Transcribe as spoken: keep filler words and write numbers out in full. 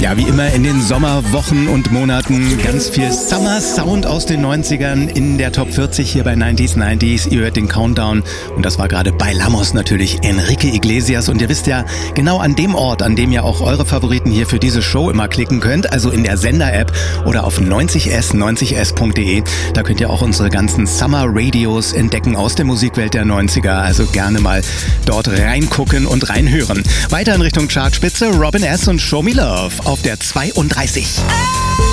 Ja, wie immer in den Sommerwochen und Monaten ganz viel Summer Sound aus den neunzigern in der Top vierzig hier bei neunzig neunzig. Ihr hört den Countdown und das war gerade Bailamos natürlich, Enrique Iglesias. Und ihr wisst ja, genau an dem Ort, an dem ihr auch eure Favoriten hier für diese Show immer klicken könnt, also in der Sender-App oder auf neunzig s neunzig s punkt de, da könnt ihr auch unsere ganzen Summer Radios entdecken aus der Musikwelt der neunziger. Also gerne mal dort reingucken und reinhören. Weiter in Richtung Chartspitze, Robin S. und Show Me Love auf der zweiunddreißig.